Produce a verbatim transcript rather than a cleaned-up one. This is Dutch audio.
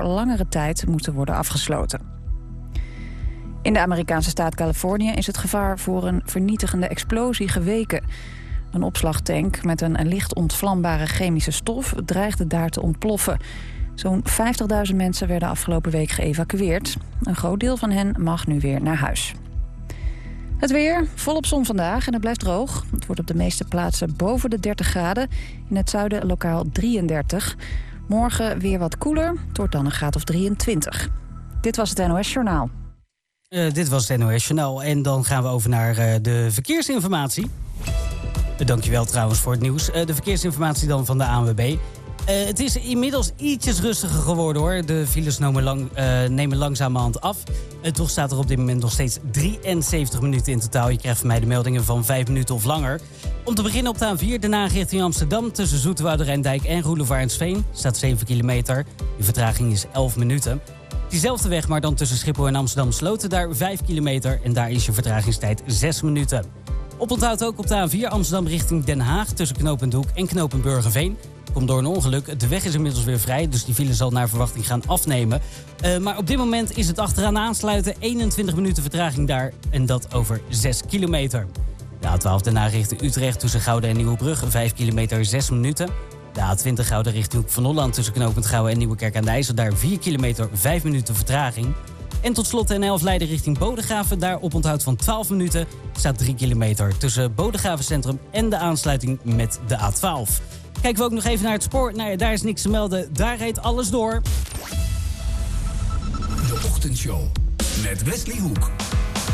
langere tijd moeten worden afgesloten. In de Amerikaanse staat Californië is het gevaar voor een vernietigende explosie geweken. Een opslagtank met een licht ontvlambare chemische stof dreigde daar te ontploffen. Zo'n vijftigduizend mensen werden afgelopen week geëvacueerd. Een groot deel van hen mag nu weer naar huis. Het weer, volop zon vandaag en het blijft droog. Het wordt op de meeste plaatsen boven de dertig graden. In het zuiden lokaal drieëndertig. Morgen weer wat koeler, het wordt dan een graad of drieëntwintig. Dit was het N O S Journaal. Uh, dit was het N O S Journaal en dan gaan we over naar uh, de verkeersinformatie. Uh, dankjewel trouwens voor het nieuws. Uh, de verkeersinformatie dan van de A N W B. Uh, het is inmiddels ietsjes rustiger geworden hoor. De files nemen, lang, uh, nemen langzamerhand af. Uh, toch staat er op dit moment nog steeds drieënzeventig minuten in totaal. Je krijgt van mij de meldingen van vijf minuten of langer. Om te beginnen op de A vier, daarna richting Amsterdam. Tussen Zoeterwoude Rijndijk en Roelevarensveen staat zeven kilometer. De vertraging is elf minuten. Diezelfde weg, maar dan tussen Schiphol en Amsterdam Sloten. Daar vijf kilometer en daar is je vertragingstijd zes minuten. Oponthoud ook op de A vier Amsterdam richting Den Haag. Tussen Knooppunt Hoek en Knooppunt Burgerveen. Komt door een ongeluk. De weg is inmiddels weer vrij, dus die file zal naar verwachting gaan afnemen. Uh, maar op dit moment is het achteraan aansluiten. eenentwintig minuten vertraging daar en dat over zes kilometer. De A twaalf daarna richting Utrecht tussen Gouda en Nieuwebrug. vijf kilometer, zes minuten. De A twintig Gouda richting Hoek van Holland tussen Knooppunt Gouwen en Nieuwekerk aan de IJssel. Daar vier kilometer, vijf minuten vertraging. En tot slot de N elf Leiden richting Bodegraven. Daar op onthoud van twaalf minuten staat drie kilometer tussen Bodegraven Centrum en de aansluiting met de A twaalf. Kijken we ook nog even naar het spoor. Nou ja, daar is niks te melden. Daar rijdt alles door. De Ochtendshow met Wesley Hoek.